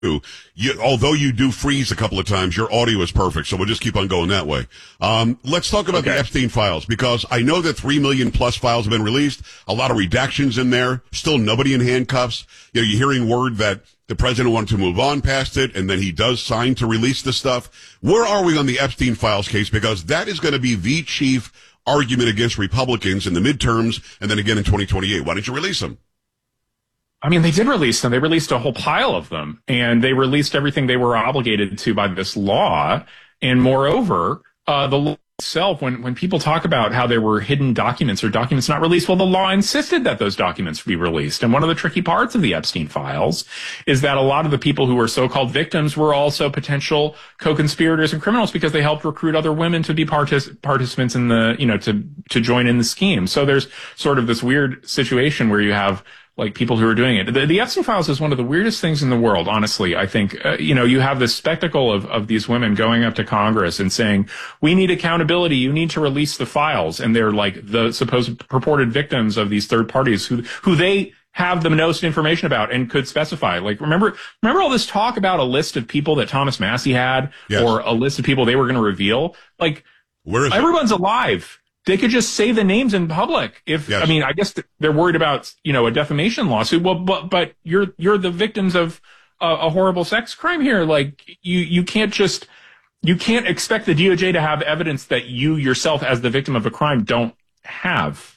Although you do freeze a couple of times, your audio is perfect, so we'll just keep on going that way. Let's talk about the Epstein files, because I know that 3 million plus files have been released, a lot of redactions in there, still nobody in handcuffs. You're hearing word that the president wanted to move on past it, and then he does sign to release the stuff. Where are we on the Epstein files case? Because that is going to be the chief argument against Republicans in the midterms, and then again in 2028. Why don't you release them? I mean, they did release them. They released a whole pile of them, and they released everything they were obligated to by this law. And moreover, the law itself, when people talk about how there were hidden documents or documents not released, well, the law insisted that those documents be released. And one of the tricky parts of the Epstein files is that a lot of the people who were so-called victims were also potential co-conspirators and criminals, because they helped recruit other women to be participants in the, to join in the scheme. So there's sort of this weird situation where you have like people who are doing it. The Epstein files is one of the weirdest things in the world, honestly. I think, you have this spectacle of these women going up to Congress and saying, we need accountability. You need to release the files. And they're like the supposed purported victims of these third parties who they have the most information about and could specify. Like, remember all this talk about a list of people that Thomas Massie had, yes, or a list of people they were going to reveal? Like, where is everyone's alive. They could just say the names in public. Yes. I mean, I guess they're worried about, a defamation lawsuit. Well, but you're the victims of a horrible sex crime here. Like, you can't expect the DOJ to have evidence that you yourself as the victim of a crime don't have.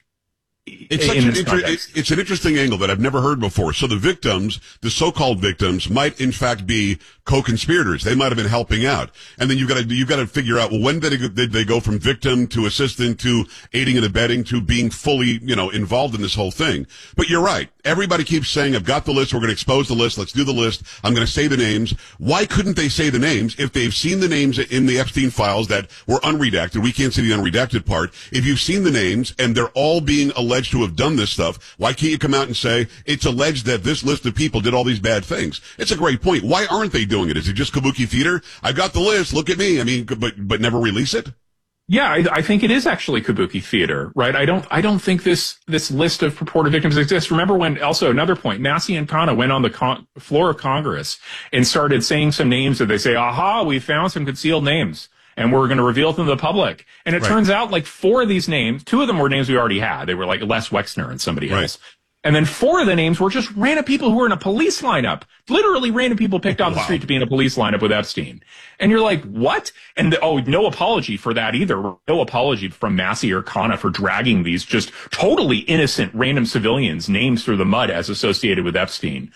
It's an interesting angle that I've never heard before. So the victims, the so-called victims, might in fact be co-conspirators. They might have been helping out. And then you've got to figure out, well, when did they go from victim to assistant to aiding and abetting to being fully, involved in this whole thing? But you're right. Everybody keeps saying, I've got the list. We're going to expose the list. Let's do the list. I'm going to say the names. Why couldn't they say the names if they've seen the names in the Epstein files that were unredacted? We can't see the unredacted part. If you've seen the names and they're all being alleged to have done this stuff, why can't you come out and say it's alleged that this list of people did all these bad things? It's a great point. Why aren't they doing it? Is it just kabuki theater? I've got the list. Look at me. I mean, but never release it? Yeah, I think it is actually kabuki theater, right? I don't think this list of purported victims exists. Remember when, also another point, Massie and Khanna went on the floor of Congress and started saying some names that they say, aha, we found some concealed names and we're going to reveal them to the public. And it turns out like 4 of these names, 2 of them were names we already had. They were like Les Wexner and somebody else. And then 4 of the names were just random people who were in a police lineup. Literally random people picked off the street to be in a police lineup with Epstein. And you're like, what? And no apology for that either. No apology from Massie or Khanna for dragging these just totally innocent random civilians' names through the mud as associated with Epstein.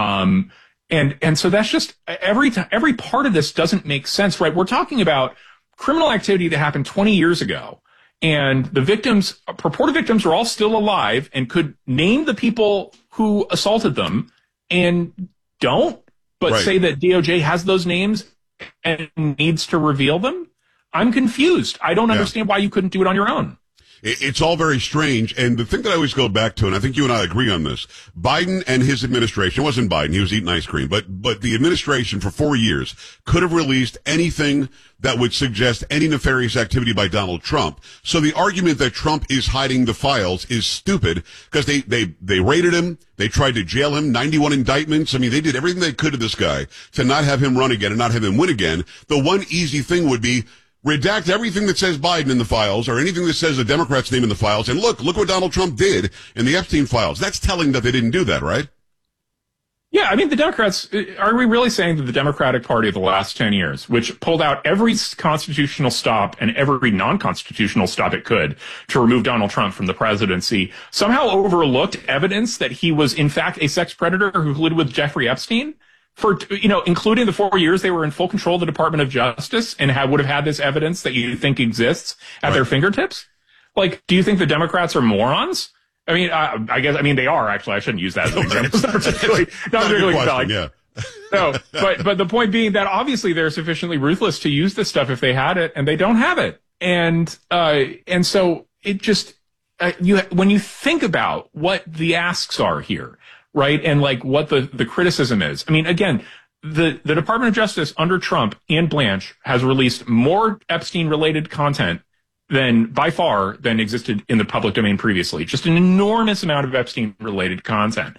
And so that's just every part of this doesn't make sense, right? We're talking about criminal activity that happened 20 years ago. And the victims, purported victims, are all still alive and could name the people who assaulted them and don't, but say that DOJ has those names and needs to reveal them. I'm confused. I don't understand why you couldn't do it on your own. It's all very strange. And the thing that I always go back to, and I think you and I agree on this, Biden and his administration, it wasn't Biden, he was eating ice cream, but the administration for 4 years could have released anything that would suggest any nefarious activity by Donald Trump. So the argument that Trump is hiding the files is stupid, because they raided him. They tried to jail him, 91 indictments. I mean, they did everything they could to this guy to not have him run again and not have him win again. The one easy thing would be redact everything that says Biden in the files or anything that says a Democrat's name in the files. And look what Donald Trump did in the Epstein files. That's telling that they didn't do that, right? Yeah, I mean, the Democrats, are we really saying that the Democratic Party of the last 10 years, which pulled out every constitutional stop and every non-constitutional stop it could to remove Donald Trump from the presidency, somehow overlooked evidence that he was, in fact, a sex predator who colluded with Jeffrey Epstein? For, including the 4 years they were in full control of the Department of Justice and would have had this evidence that you think exists at their fingertips? Like, do you think the Democrats are morons? I mean, I guess they are, actually. I shouldn't use that as a term. It's not particularly compelling. Yeah. No, but the point being that obviously they're sufficiently ruthless to use this stuff if they had it, and they don't have it. And so it just, when you think about what the asks are here, right, and like what the criticism is. I mean, again, the Department of Justice under Trump and Blanche has released more Epstein-related content by far than existed in the public domain previously. Just an enormous amount of Epstein-related content.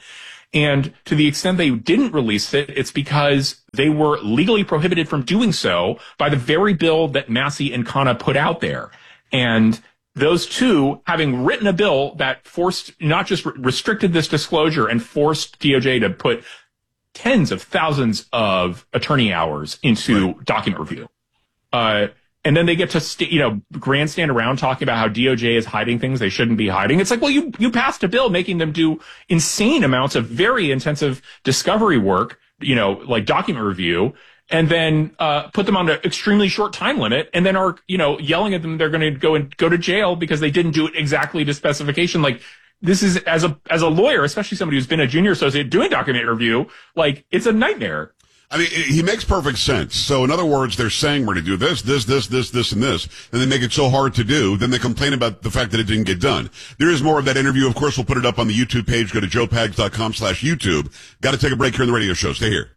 And to the extent they didn't release it, it's because they were legally prohibited from doing so by the very bill that Massey and Khanna put out there. And those two, having written a bill that forced, not just restricted this disclosure and forced DOJ to put tens of thousands of attorney hours into document review. And then they get to, grandstand around talking about how DOJ is hiding things they shouldn't be hiding. It's like, well, you passed a bill making them do insane amounts of very intensive discovery work, like document review, and then put them on an extremely short time limit, and then are, yelling at them they're going to go to jail because they didn't do it exactly to specification. Like, this is, as a lawyer, especially somebody who's been a junior associate doing document review, like, it's a nightmare. I mean, he makes perfect sense. So in other words, they're saying we're going to do this, and this, and they make it so hard to do. Then they complain about the fact that it didn't get done. There is more of that interview. Of course, we'll put it up on the YouTube page. Go to joepags.com/YouTube. Got to take a break here on the radio show. Stay here.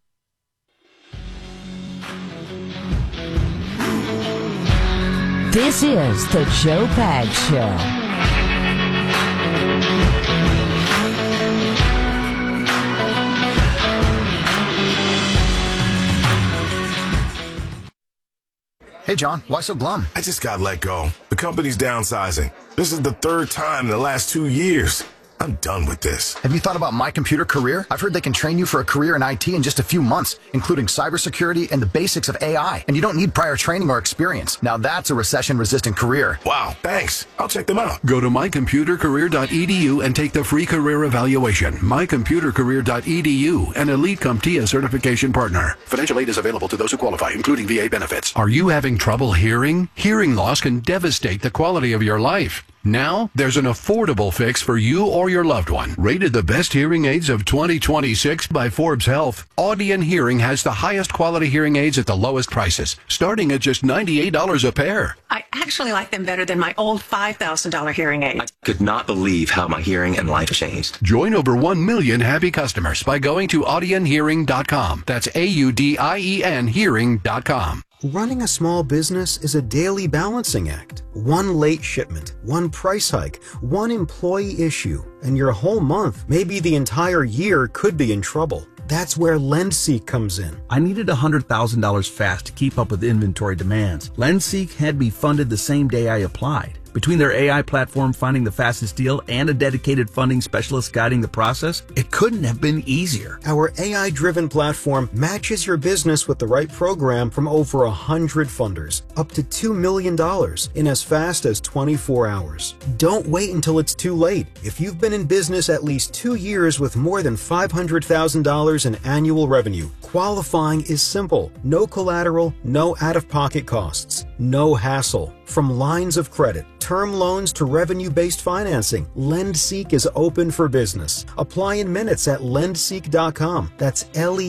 This is the Joe Pags Show. Hey, John, why so glum? I just got let go. The company's downsizing. This is the third time in the last 2 years. I'm done with this. Have you thought about My Computer Career? I've heard they can train you for a career in IT in just a few months, including cybersecurity and the basics of AI. And you don't need prior training or experience. Now that's a recession-resistant career. Wow, thanks. I'll check them out. Go to mycomputercareer.edu and take the free career evaluation. mycomputercareer.edu, an Elite CompTIA certification partner. Financial aid is available to those who qualify, including VA benefits. Are you having trouble hearing? Hearing loss can devastate the quality of your life. Now, there's an affordable fix for you or your loved one. Rated the best hearing aids of 2026 by Forbes Health, Audion Hearing has the highest quality hearing aids at the lowest prices, starting at just $98 a pair. I actually like them better than my old $5,000 hearing aid. I could not believe how my hearing and life changed. Join over 1 million happy customers by going to audionhearing.com. That's AUDIEN hearing.com. Running a small business is a daily balancing act. One late shipment, one price hike, one employee issue, and your whole month, maybe the entire year, could be in trouble. That's where LendSeek comes in. I needed $100,000 fast to keep up with inventory demands. LendSeek had me funded the same day I applied. Between their AI platform finding the fastest deal and a dedicated funding specialist guiding the process, it couldn't have been easier. Our AI-driven platform matches your business with the right program from over 100 funders, up to $2 million in as fast as 24 hours. Don't wait until it's too late. If you've been in business at least 2 years with more than $500,000 in annual revenue, qualifying is simple. No collateral, no out-of-pocket costs, no hassle. From lines of credit, term loans to revenue-based financing, LendSeek is open for business. Apply in minutes at lendseek.com. That's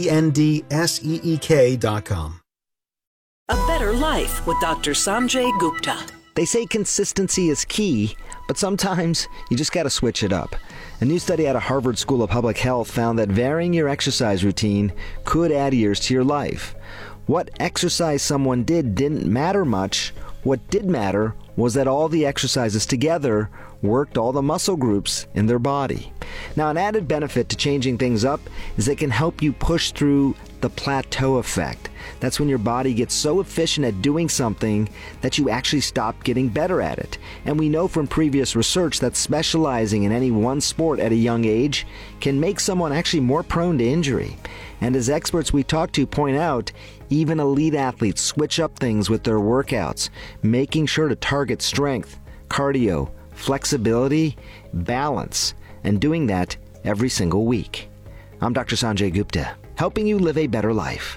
LENDSEEK.com. A Better Life with Dr. Sanjay Gupta. They say consistency is key, but sometimes you just gotta switch it up. A new study out of Harvard School of Public Health found that varying your exercise routine could add years to your life. What exercise someone did didn't matter much. What did matter was that all the exercises together worked all the muscle groups in their body. Now, an added benefit to changing things up is it can help you push through the plateau effect. That's when your body gets so efficient at doing something that you actually stop getting better at it. And we know from previous research that specializing in any one sport at a young age can make someone actually more prone to injury. And as experts we talk to point out, even elite athletes switch up things with their workouts, making sure to target strength, cardio, flexibility, balance, and doing that every single week. I'm Dr. Sanjay Gupta, helping you live a better life.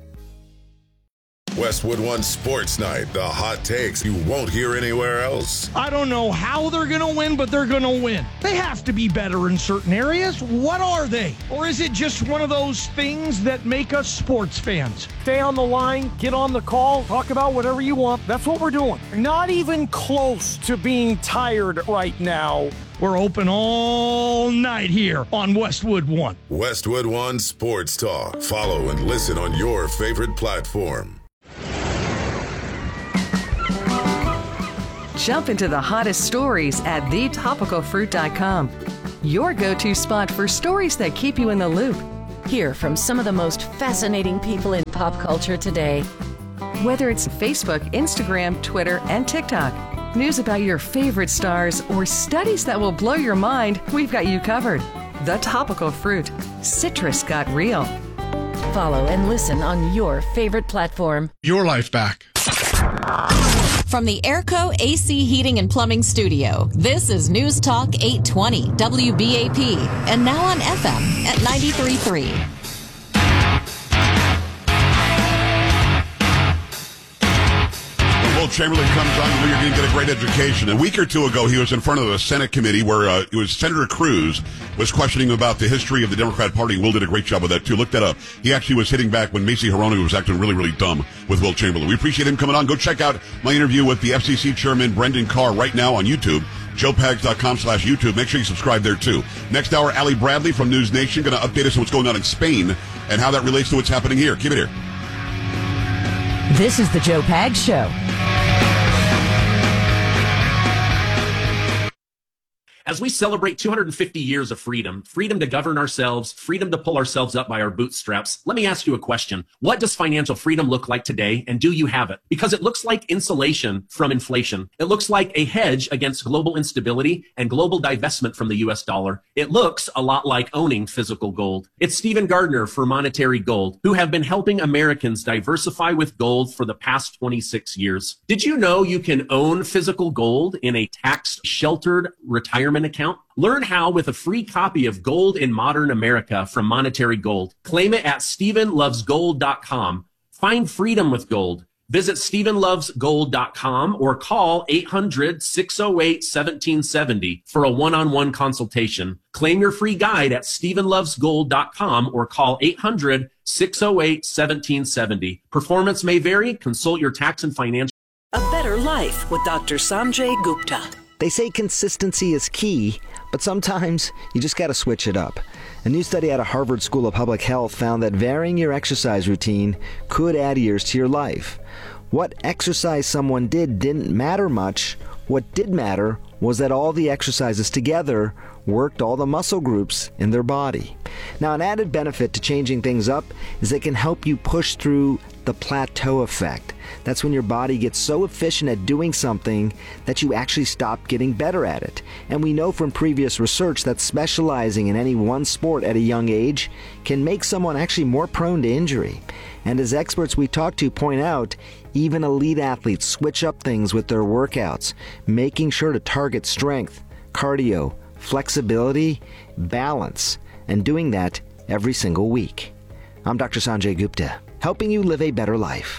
Westwood One Sports Night, the hot takes you won't hear anywhere else. I don't know how they're going to win, but they're going to win. They have to be better in certain areas. What are they? Or is it just one of those things that make us sports fans? Stay on the line, get on the call, talk about whatever you want. That's what we're doing. Not even close to being tired right now. We're open all night here on Westwood One. Westwood One Sports Talk. Follow and listen on your favorite platform. Jump into the hottest stories at thetopicalfruit.com. your go-to spot for stories that keep you in the loop. Hear from some of the most fascinating people in pop culture today. Whether it's Facebook, Instagram, Twitter, and TikTok, news about your favorite stars, or studies that will blow your mind, we've got you covered. The Topical Fruit. Citrus got real. Follow and listen on your favorite platform. Your life back. From the Airco AC Heating and Plumbing Studio, this is News Talk 820 WBAP, and now on FM at 93.3. Will Chamberlain comes on, you know you're going to get a great education. A week or two ago, he was in front of the Senate committee where it was Senator Cruz was questioning about the history of the Democrat Party. Will did a great job with that, too. Look that up. He actually was hitting back when Macy Hirono was acting really, really dumb with Will Chamberlain. We appreciate him coming on. Go check out my interview with the FCC Chairman Brendan Carr right now on YouTube, joepags.com/YouTube. Make sure you subscribe there, too. Next hour, Allie Bradley from News Nation going to update us on what's going on in Spain and how that relates to what's happening here. Keep it here. This is the Joe Pags Show. As we celebrate 250 years of freedom to govern ourselves, freedom to pull ourselves up by our bootstraps, let me ask you a question. What does financial freedom look like today, and do you have it? Because it looks like insulation from inflation. It looks like a hedge against global instability and global divestment from the U.S. dollar. It looks a lot like owning physical gold. It's Stephen Gardner for Monetary Gold, who have been helping Americans diversify with gold for the past 26 years. Did you know you can own physical gold in a tax-sheltered retirement account? Learn how with a free copy of Gold in Modern America from Monetary Gold. Claim it at StephenLovesGold.com. Find freedom with gold. Visit StephenLovesGold.com or call 800-608-1770 for a one-on-one consultation. Claim your free guide at StephenLovesGold.com or call 800-608-1770. Performance may vary. Consult your tax and financial. A Better Life with Dr. Sanjay Gupta. They say consistency is key, but sometimes you just got to switch it up. A new study out of Harvard School of Public Health found that varying your exercise routine could add years to your life. What exercise someone did didn't matter much. What did matter was that all the exercises together worked all the muscle groups in their body. Now, an added benefit to changing things up is it can help you push through the plateau effect. That's when your body gets so efficient at doing something that you actually stop getting better at it. And we know from previous research that specializing in any one sport at a young age can make someone actually more prone to injury. And as experts we talk to point out, even elite athletes switch up things with their workouts, making sure to target strength, cardio, flexibility, balance, and doing that every single week. I'm Dr. Sanjay Gupta, helping you live a better life.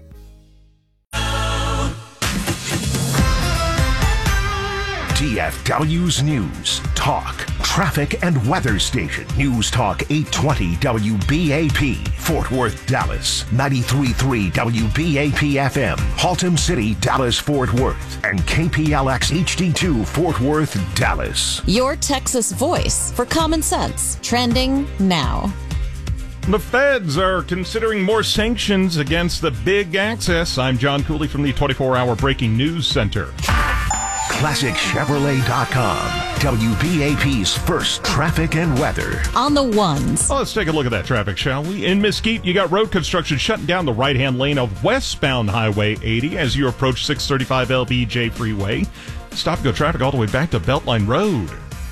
DFW's News, Talk, Traffic and Weather Station. News Talk 820 WBAP, Fort Worth, Dallas. 93.3 WBAP FM, Haltom City, Dallas, Fort Worth. And KPLX HD2, Fort Worth, Dallas. Your Texas voice for common sense. Trending now. The feds are considering more sanctions against the big access. I'm John Cooley from the 24-hour Breaking News Center. ClassicChevrolet.com, WBAP's first traffic and weather. On the ones. Well, let's take a look at that traffic, shall we? In Mesquite, you got road construction shutting down the right-hand lane of westbound Highway 80 as you approach 635 LBJ Freeway. Stop-go traffic all the way back to Beltline Road.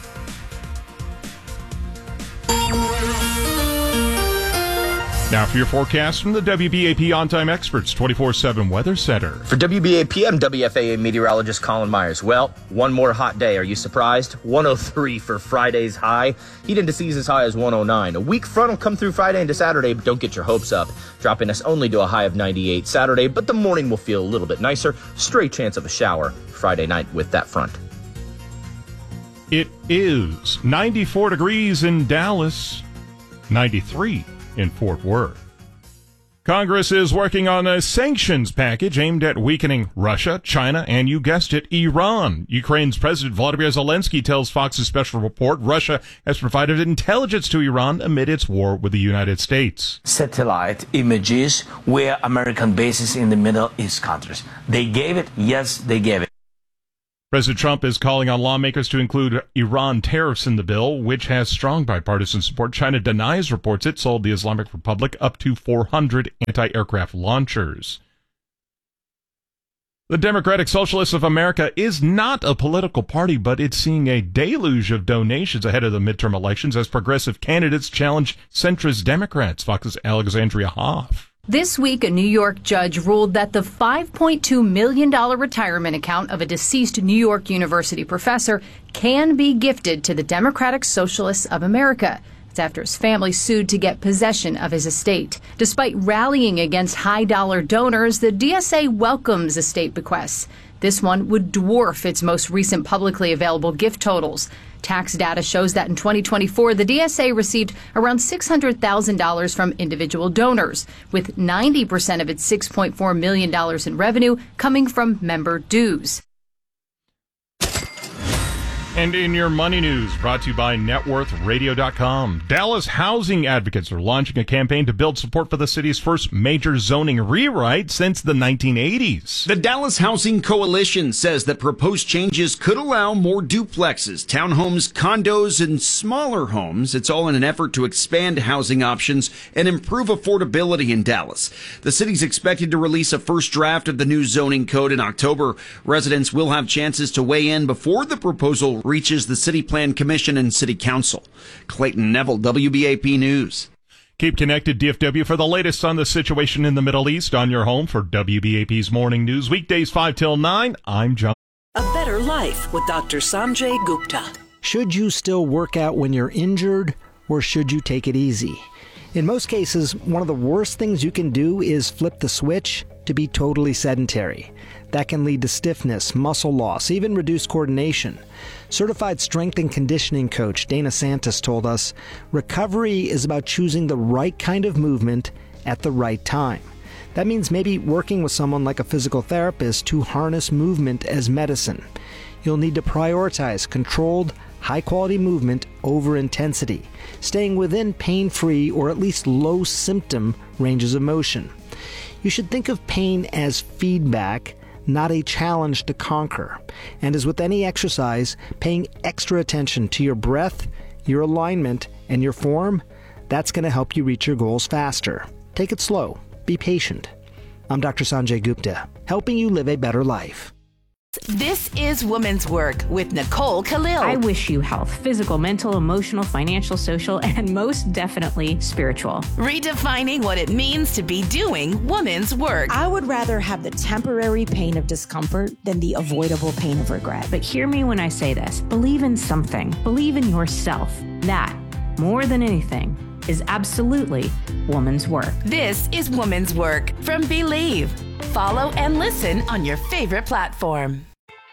Now for your forecast from the WBAP On-Time Experts 24/7 Weather Center. For WBAP, I'm WFAA meteorologist Colin Myers. Well, one more hot day. Are you surprised? 103 for Friday's high. Heat indices as high as 109. A weak front will come through Friday into Saturday, but don't get your hopes up. Dropping us only to a high of 98 Saturday, but the morning will feel a little bit nicer. Straight chance of a shower Friday night with that front. It is 94 degrees in Dallas, 93 in Fort Worth. Congress is working on a sanctions package aimed at weakening Russia, China, and you guessed it, Iran. Ukraine's President Volodymyr Zelensky tells Fox's special report Russia has provided intelligence to Iran amid its war with the United States. Satellite images where American bases in the Middle East countries. They gave it, yes, they gave it. President Trump is calling on lawmakers to include Iran tariffs in the bill, which has strong bipartisan support. China denies reports it sold the Islamic Republic up to 400 anti-aircraft launchers. The Democratic Socialists of America is not a political party, but it's seeing a deluge of donations ahead of the midterm elections as progressive candidates challenge centrist Democrats. Fox's Alexandria Hoff. This week, a New York judge ruled that the $5.2 million retirement account of a deceased New York University professor can be gifted to the Democratic Socialists of America. It's after his family sued to get possession of his estate. Despite rallying against high-dollar donors, the DSA welcomes estate bequests. This one would dwarf its most recent publicly available gift totals. Tax data shows that in 2024, the DSA received around $600,000 from individual donors, with 90% of its $6.4 million in revenue coming from member dues. And in your money news, brought to you by NetWorthRadio.com. Dallas housing advocates are launching a campaign to build support for the city's first major zoning rewrite since the 1980s. The Dallas Housing Coalition says that proposed changes could allow more duplexes, townhomes, condos, and smaller homes. It's all in an effort to expand housing options and improve affordability in Dallas. The city's expected to release a first draft of the new zoning code in October. Residents will have chances to weigh in before the proposal reaches the City Plan Commission and City Council. Clayton Neville, WBAP News. Keep connected, DFW, for the latest on the situation in the Middle East on your home for WBAP's Morning News. Weekdays 5 till 9. I'm John. A Better Life with Dr. Sanjay Gupta. Should you still work out when you're injured, or should you take it easy? In most cases, one of the worst things you can do is flip the switch to be totally sedentary. That can lead to stiffness, muscle loss, even reduced coordination. Certified strength and conditioning coach Dana Santos told us, recovery is about choosing the right kind of movement at the right time. That means maybe working with someone like a physical therapist to harness movement as medicine. You'll need to prioritize controlled, high-quality movement over intensity, staying within pain-free or at least low-symptom ranges of motion. You should think of pain as feedback, not a challenge to conquer. And as with any exercise, paying extra attention to your breath, your alignment, and your form, that's going to help you reach your goals faster. Take it slow. Be patient. I'm Dr. Sanjay Gupta, helping you live a better life. This is Women's Work with Nicole Khalil. I wish you health, physical, mental, emotional, financial, social, and most definitely spiritual. Redefining what it means to be doing women's work. I would rather have the temporary pain of discomfort than the avoidable pain of regret. But hear me when I say this. Believe in something. Believe in yourself. That, more than anything, is absolutely woman's work. This is Woman's Work from Believe. Follow and listen on your favorite platform.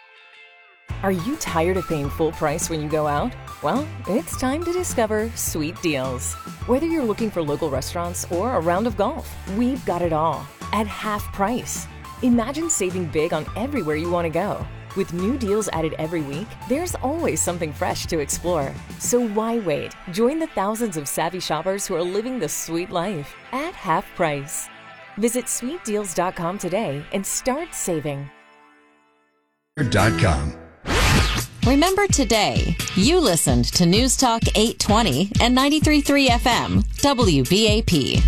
Are you tired of paying full price when you go out? Well, it's time to discover Sweet Deals. Whether you're looking for local restaurants or a round of golf, we've got it all at half price. Imagine saving big on everywhere you want to go. With new deals added every week, there's always something fresh to explore. So why wait? Join the thousands of savvy shoppers who are living the sweet life at half price. Visit sweetdeals.com today and start saving. Remember today, you listened to News Talk 820 and 93.3 FM, WBAP.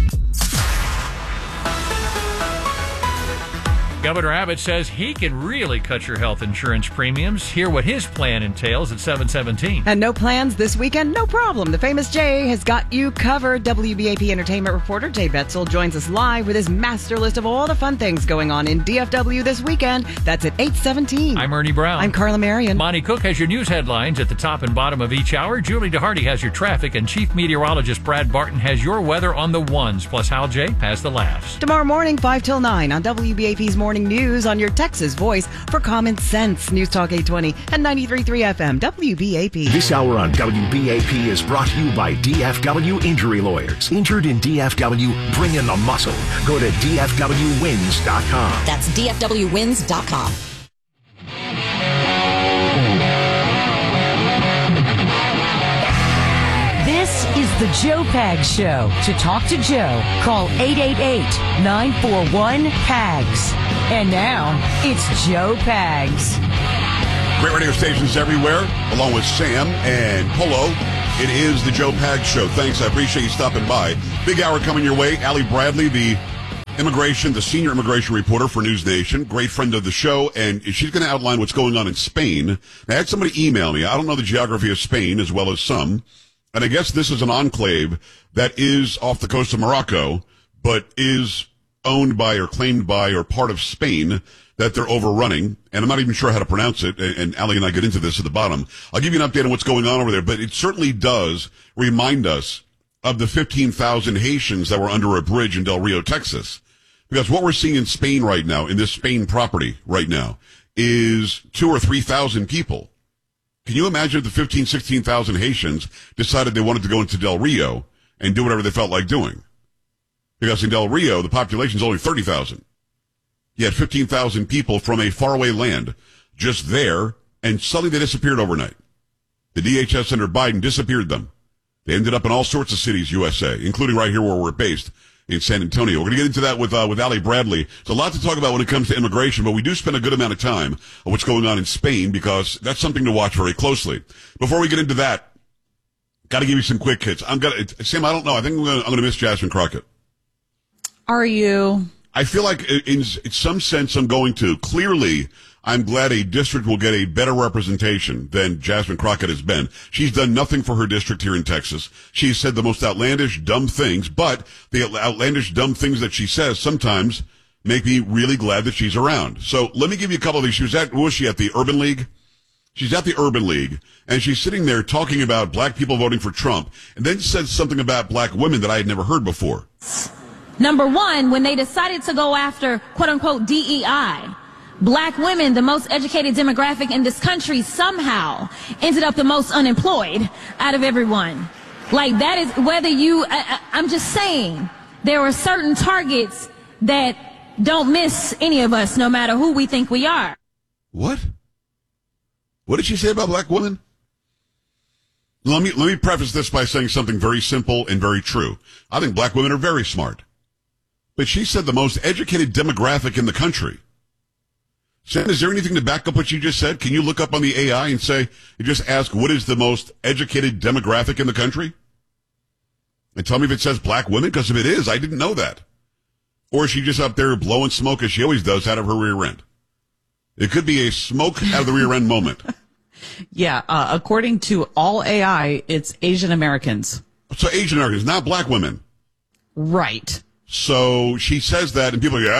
Governor Abbott says he can really cut your health insurance premiums. Hear what his plan entails at 7:17. And no plans this weekend? No problem. The famous Jay has got you covered. WBAP entertainment reporter Jay Betzel joins us live with his master list of all the fun things going on in DFW this weekend. That's at 8:17. I'm Ernie Brown. I'm Carla Marion. Monty Cook has your news headlines at the top and bottom of each hour. Julie DeHarty has your traffic, and Chief Meteorologist Brad Barton has your weather on the ones. Plus, Hal J has the laughs. Tomorrow morning, 5 till 9 on WBAP's Morning News on your Texas voice for common sense. News Talk 820 and 93.3 FM, WBAP. This hour on WBAP is brought to you by DFW Injury Lawyers. Injured in DFW, bring in the muscle. Go to DFWWins.com. That's DFWWins.com. This is the Joe Pags Show. To talk to Joe, call 888-941-PAGS. And now, it's Joe Pags. Great radio stations everywhere, along with Sam and Polo. It is the Joe Pags Show. Thanks. I appreciate you stopping by. Big hour coming your way. Allie Bradley, the senior immigration reporter for News Nation, great friend of the show, and she's going to outline what's going on in Spain. I had somebody email me. I don't know the geography of Spain as well as some, and I guess this is an enclave that is off the coast of Morocco, but is owned by or claimed by or part of Spain that they're overrunning, and I'm not even sure how to pronounce it, and Allie and I get into this at the bottom. I'll give you an update on what's going on over there, but it certainly does remind us of the 15,000 Haitians that were under a bridge in Del Rio, Texas. Because what we're seeing in Spain right now, in this Spain property right now, is 2,000 or 3,000 people. Can you imagine if the 15,000, 16,000 Haitians decided they wanted to go into Del Rio and do whatever they felt like doing? Because in Del Rio, the population is only 30,000. You had 15,000 people from a faraway land just there, and suddenly they disappeared overnight. The DHS under Biden disappeared them. They ended up in all sorts of cities, USA, including right here where we're based in San Antonio. We're going to get into that with Allie Bradley. There's a lot to talk about when it comes to immigration, but we do spend a good amount of time on what's going on in Spain because that's something to watch very closely. Before we get into that, got to give you some quick hits. Sam, I don't know. I think I'm going to miss Jasmine Crockett. Are you? I feel like in some sense I'm going to. Clearly, I'm glad a district will get a better representation than Jasmine Crockett has been. She's done nothing for her district here in Texas. She's said the most outlandish, dumb things, but the outlandish, dumb things that she says sometimes make me really glad that she's around. So let me give you a couple of these. Was she at the Urban League? She's at the Urban League, and she's sitting there talking about black people voting for Trump, and then said something about black women that I had never heard before. Number one, when they decided to go after, quote unquote, DEI, black women, the most educated demographic in this country, somehow ended up the most unemployed out of everyone. Like that is whether you, I'm just saying, there are certain targets that don't miss any of us, no matter who we think we are. What? What did she say about black women? Let me preface this by saying something very simple and very true. I think black women are very smart. But she said the most educated demographic in the country. Sam, is there anything to back up what you just said? Can you look up on the AI and just ask what is the most educated demographic in the country? And tell me if it says black women, because if it is, I didn't know that. Or is she just up there blowing smoke as she always does out of her rear end? It could be a smoke out of the rear end moment. Yeah, according to all AI, it's Asian Americans. So Asian Americans, not black women. Right. So she says that, and people are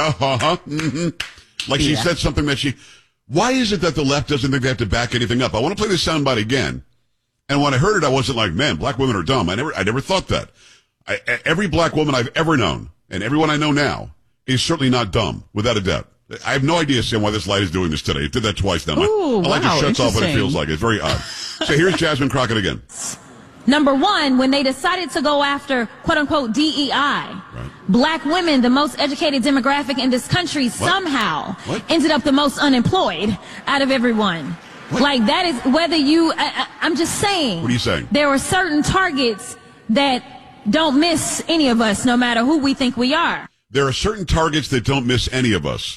like she said something that why is it that the left doesn't think they have to back anything up? I want to play this soundbite again. And when I heard it, I wasn't like, man, black women are dumb. I never thought that. Every black woman I've ever known, and everyone I know now, is certainly not dumb, without a doubt. I have no idea, Sam, why this light is doing this today. It did that twice now. Ooh, I like wow, it shuts off when it feels like it. It's very odd. So here's Jasmine Crockett again. Number one, when they decided to go after, quote unquote, DEI, right, black women, the most educated demographic in this country, somehow ended up the most unemployed out of everyone. Like that is whether you, I'm just saying. What are you saying? There are certain targets that don't miss any of us, no matter who we think we are. There are certain targets that don't miss any of us.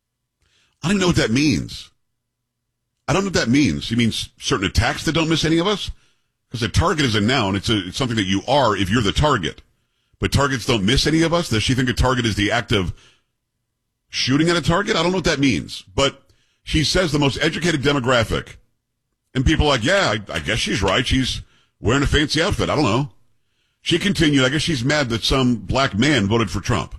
I don't even know what that means. I don't know what that means. You mean certain attacks that don't miss any of us? Because a target is a noun. It's something that you are if you're the target. But targets don't miss any of us? Does she think a target is the act of shooting at a target? I don't know what that means. But she says the most educated demographic. And people are like, yeah, I guess she's right. She's wearing a fancy outfit. I don't know. She continued, I guess she's mad that some black man voted for Trump.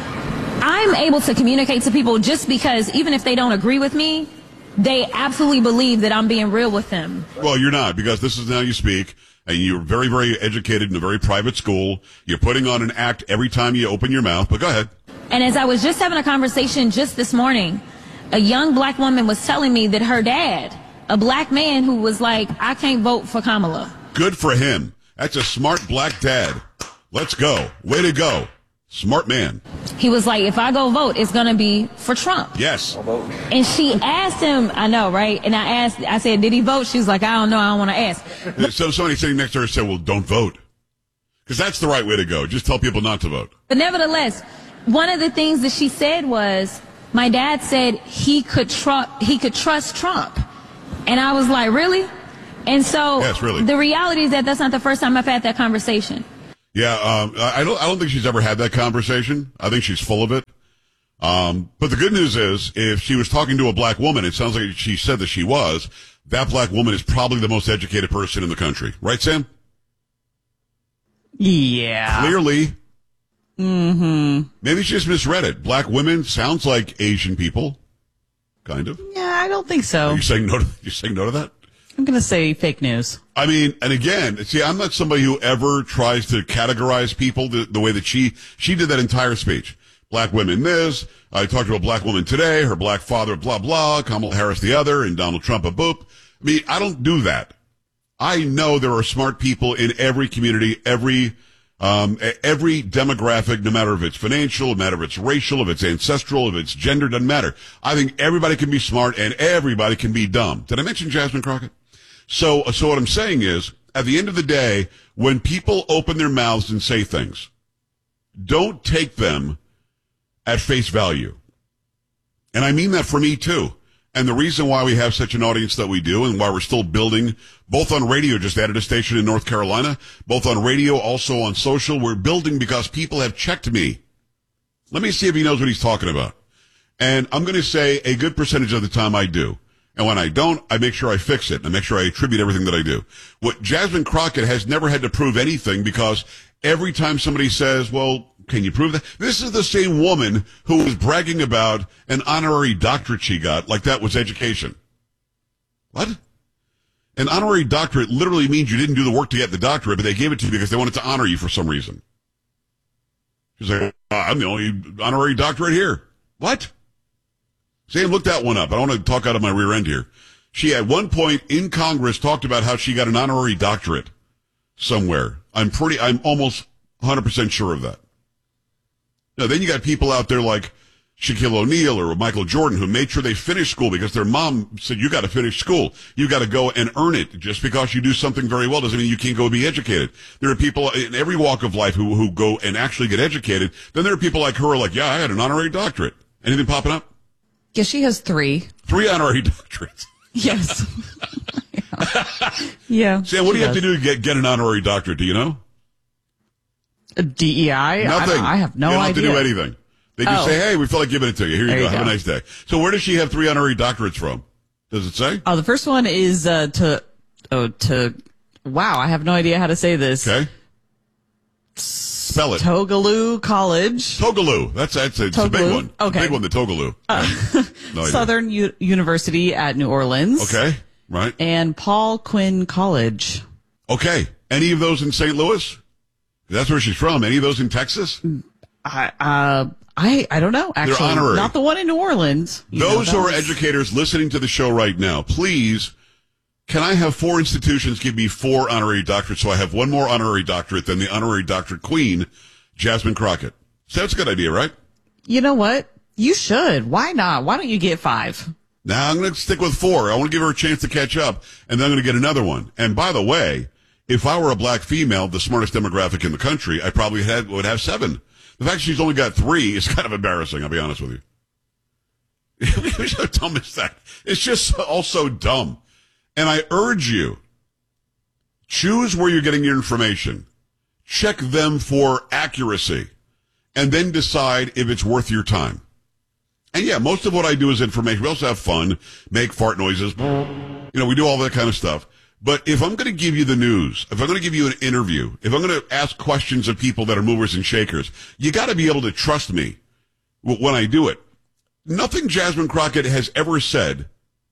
I'm able to communicate to people just because even if they don't agree with me, they absolutely believe that I'm being real with them. Well, you're not, because this is how you speak, and you're very, very educated in a very private school. You're putting on an act every time you open your mouth, but go ahead. And as I was just having a conversation just this morning, a young black woman was telling me that her dad, a black man who was like, I can't vote for Kamala. Good for him. That's a smart black dad. Let's go. Way to go. Smart man. He was like, if I go vote, it's going to be for Trump. Yes. And she asked him, I know, right? And I said, did he vote? She was like, I don't know. I don't want to ask. So somebody sitting next to her said, well, don't vote. Because that's the right way to go. Just tell people not to vote. But nevertheless, one of the things that she said was, my dad said he could trust Trump. And I was like, really? And so Yes, really. the reality is that that's not the first time I've had that conversation. Yeah, I don't think she's ever had that conversation. I think she's full of it. But the good news is, if she was talking to a black woman, it sounds like she said that she was, that black woman is probably the most educated person in the country. Right, Sam? Yeah. Clearly. Mm-hmm. Maybe she just misread it. Black women sounds like Asian people. Kind of. Yeah, I don't think so. Are you saying no to that? I'm going to say fake news. I mean, and again, see, I'm not somebody who ever tries to categorize people the way that she did that entire speech. Black women this, I talked to a black woman today, her black father, blah, blah, Kamala Harris the other, and Donald Trump a boop. I mean, I don't do that. I know there are smart people in every community, every demographic, no matter if it's financial, no matter if it's racial, if it's ancestral, if it's gender, doesn't matter. I think everybody can be smart and everybody can be dumb. Did I mention Jasmine Crockett? So what I'm saying is, at the end of the day, when people open their mouths and say things, don't take them at face value. And I mean that for me too. And the reason why we have such an audience that we do, and why we're still building, both on radio, just added a station in North Carolina, both on radio, also on social, we're building because people have checked me. Let me see if he knows what he's talking about. And I'm going to say a good percentage of the time I do. And when I don't, I make sure I fix it. I make sure I attribute everything that I do. What Jasmine Crockett has never had to prove anything, because every time somebody says, well, can you prove that? This is the same woman who was bragging about an honorary doctorate she got, like that was education. What? An honorary doctorate literally means you didn't do the work to get the doctorate, but they gave it to you because they wanted to honor you for some reason. She's like, I'm the only honorary doctorate here. What? Sam, look that one up. I don't want to talk out of my rear end here. She at one point in Congress talked about how she got an honorary doctorate somewhere. I'm almost 100% sure of that. Now, then you got people out there like Shaquille O'Neal or Michael Jordan who made sure they finished school because their mom said, you got to finish school. You got to go and earn it. Just because you do something very well doesn't mean you can't go be educated. There are people in every walk of life who go and actually get educated. Then there are people like her who are like, yeah, I had an honorary doctorate. Anything popping up? Yeah, she has 3. 3 honorary doctorates. Yes. Yeah. Sam, what do you have to do to get an honorary doctorate? Do you know? DEI? Nothing. I have no idea. You don't have to do anything. They just say, hey, we feel like giving it to you. Here you go. Have a nice day. So where does she have 3 honorary doctorates from? Does it say? Oh, the first one is wow, I have no idea how to say this. Okay. Spell it. Tougaloo College. Tougaloo. That's it's a big one. Okay. Big one, the Tougaloo. No Southern University at New Orleans. Okay. Right. And Paul Quinn College. Okay. Any of those in St. Louis? That's where she's from. Any of those in Texas? I don't know. Actually, they're honorary. Not the one in New Orleans. Those who are educators listening to the show right now, please, can I have 4 institutions give me 4 honorary doctorates so I have one more honorary doctorate than the honorary doctorate queen, Jasmine Crockett? So that's a good idea, right? You know what? You should. Why not? Why don't you get 5? Now, I'm going to stick with 4. I want to give her a chance to catch up, and then I'm going to get another one. And by the way, if I were a black female, the smartest demographic in the country, I probably would have 7. The fact she's only got 3 is kind of embarrassing, I'll be honest with you. How dumb is that? It's just also dumb. And I urge you, choose where you're getting your information. Check them for accuracy. And then decide if it's worth your time. And yeah, most of what I do is information. We also have fun, make fart noises. We do all that kind of stuff. But if I'm going to give you the news, if I'm going to give you an interview, if I'm going to ask questions of people that are movers and shakers, you got to be able to trust me when I do it. Nothing Jasmine Crockett has ever said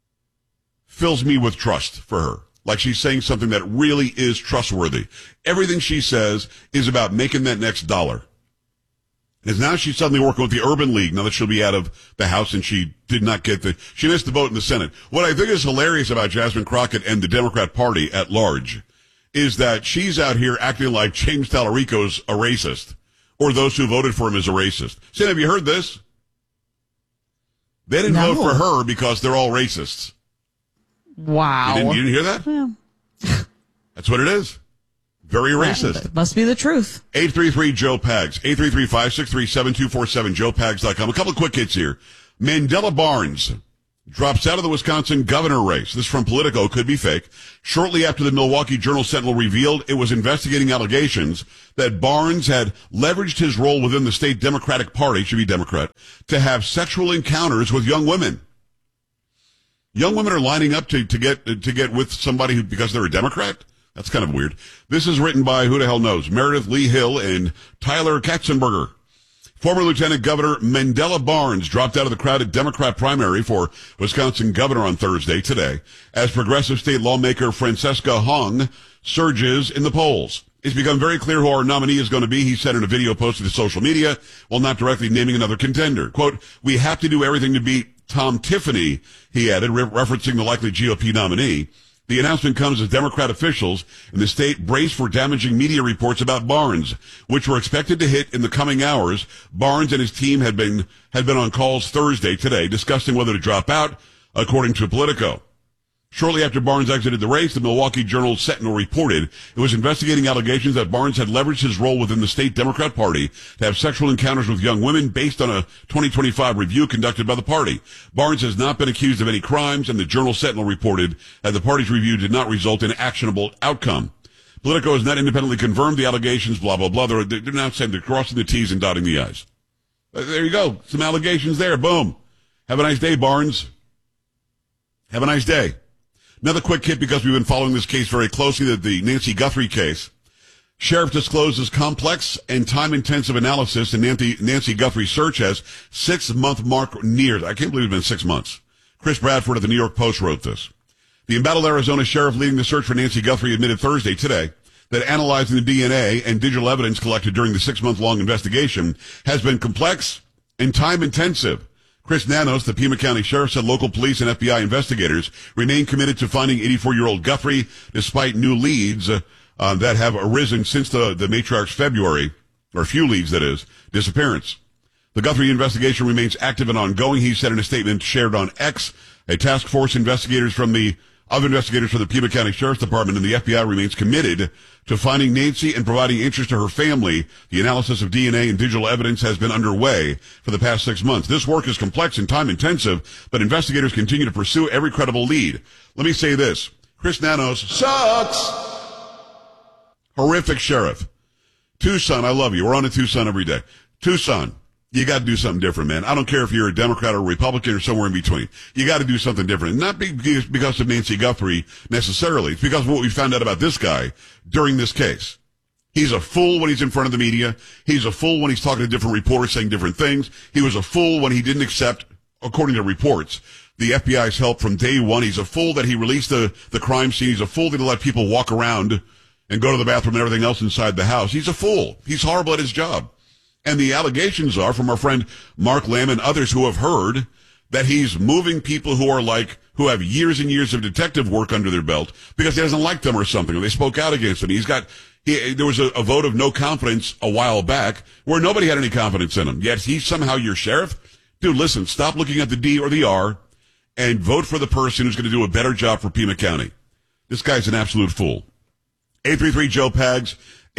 fills me with trust for her. Like she's saying something that really is trustworthy. Everything she says is about making that next dollar. Because now she's suddenly working with the Urban League, now that she'll be out of the House and she did not she missed the vote in the Senate. What I think is hilarious about Jasmine Crockett and the Democrat Party at large is that she's out here acting like James Tallarico's a racist, or those who voted for him as a racist. Sam, have you heard this? They didn't vote for her because they're all racists. Wow. You didn't hear that? Yeah. That's what it is. Very racist. That must be the truth. 833-JOE-PAGS. 833-563-7247. JoePags.com. A couple of quick hits here. Mandela Barnes drops out of the Wisconsin governor race. This from Politico, could be fake. Shortly after the Milwaukee Journal-Sentinel revealed it was investigating allegations that Barnes had leveraged his role within the state Democratic Party, should be Democrat, to have sexual encounters with young women. Young women are lining up to get with somebody because they're a Democrat? That's kind of weird. This is written by, who the hell knows, Meredith Lee Hill and Tyler Katzenberger. Former Lieutenant Governor Mandela Barnes dropped out of the crowded Democrat primary for Wisconsin governor on Thursday today as progressive state lawmaker Francesca Hong surges in the polls. It's become very clear who our nominee is going to be, he said in a video posted to social media, while not directly naming another contender. Quote, "We have to do everything to beat Tom Tiffany," he added, referencing the likely GOP nominee. The announcement comes as Democrat officials in the state brace for damaging media reports about Barnes, which were expected to hit in the coming hours. Barnes and his team had been on calls Thursday today discussing whether to drop out, according to Politico. Shortly after Barnes exited the race, the Milwaukee Journal-Sentinel reported it was investigating allegations that Barnes had leveraged his role within the state Democrat Party to have sexual encounters with young women based on a 2025 review conducted by the party. Barnes has not been accused of any crimes, and the Journal-Sentinel reported that the party's review did not result in actionable outcome. Politico has not independently confirmed the allegations, blah, blah, blah. They're now saying they're crossing the T's and dotting the I's. There you go. Some allegations there. Boom. Have a nice day, Barnes. Have a nice day. Another quick hit because we've been following this case very closely, the Nancy Guthrie case. Sheriff discloses complex and time-intensive analysis in Nancy Guthrie's search as 6-month mark nears. I can't believe it's been 6 months. Chris Bradford of the New York Post wrote this. The embattled Arizona sheriff leading the search for Nancy Guthrie admitted Thursday today that analyzing the DNA and digital evidence collected during the 6-month-long investigation has been complex and time-intensive. Chris Nanos, the Pima County Sheriff, said local police and FBI investigators remain committed to finding 84-year-old Guthrie despite new leads that have arisen since the matriarch's February, or a few leads, that is, disappearance. The Guthrie investigation remains active and ongoing, he said in a statement shared on X. A task force of investigators from the Pima County Sheriff's Department and the FBI remains committed to finding Nancy and providing interest to her family. The analysis of DNA and digital evidence has been underway for the past 6 months. This work is complex and time-intensive, but investigators continue to pursue every credible lead. Let me say this. Chris Nanos sucks. Horrific sheriff. Tucson, I love you. We're on to Tucson every day. Tucson. You got to do something different, man. I don't care if you're a Democrat or a Republican or somewhere in between. You got to do something different. Not because of Nancy Guthrie necessarily. It's because of what we found out about this guy during this case. He's a fool when he's in front of the media. He's a fool when he's talking to different reporters saying different things. He was a fool when he didn't accept, according to reports, the FBI's help from day one. He's a fool that he released the crime scene. He's a fool that he let people walk around and go to the bathroom and everything else inside the house. He's a fool. He's horrible at his job. And the allegations are from our friend Mark Lamb and others who have heard that he's moving people who have years and years of detective work under their belt because he doesn't like them or something, or they spoke out against him. There was a vote of no confidence a while back where nobody had any confidence in him. Yet he's somehow your sheriff? Dude, listen, stop looking at the D or the R and vote for the person who's going to do a better job for Pima County. This guy's an absolute fool. 833-JOE-PAGS.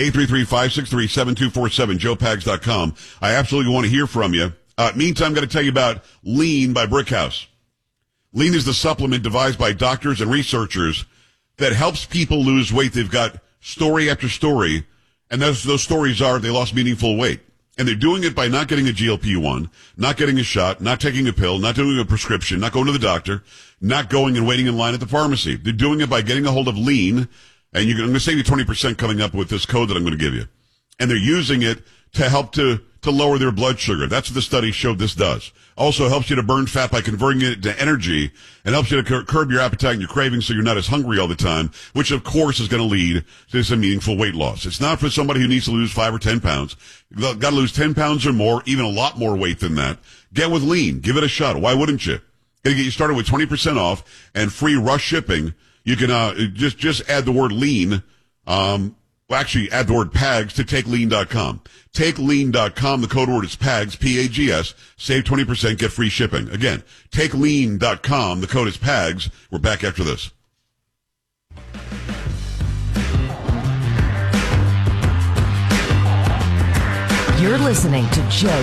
833-563-7247, joepags.com. I absolutely want to hear from you. Meantime, I'm going to tell you about Lean by Brickhouse. Lean is the supplement devised by doctors and researchers that helps people lose weight. They've got story after story, and those stories are they lost meaningful weight. And they're doing it by not getting a GLP-1, not getting a shot, not taking a pill, not doing a prescription, not going to the doctor, not going and waiting in line at the pharmacy. They're doing it by getting a hold of Lean. And I'm going to save you 20% coming up with this code that I'm going to give you. And they're using it to help to lower their blood sugar. That's what the study showed this does. Also helps you to burn fat by converting it to energy and helps you to curb your appetite and your cravings so you're not as hungry all the time, which of course is going to lead to some meaningful weight loss. It's not for somebody who needs to lose 5 or 10 pounds. You've got to lose 10 pounds or more, even a lot more weight than that. Get with Lean. Give it a shot. Why wouldn't you? Going to get you started with 20% off and free rush shipping. You can just add the word lean, actually add the word PAGS to TakeLean.com. TakeLean.com, the code word is PAGS, P-A-G-S. Save 20%, get free shipping. Again, TakeLean.com, the code is PAGS. We're back after this. You're listening to Joe